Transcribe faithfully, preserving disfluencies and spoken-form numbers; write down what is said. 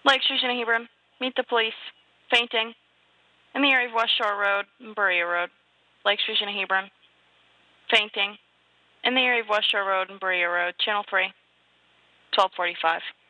Lake Street and Hebron. Meet the police. Fainting. In the area of West Shore Road and Berea Road. Lake Street and Hebron. Fainting. In the area of West Shore Road and Berea Road. Channel three. twelve forty-five.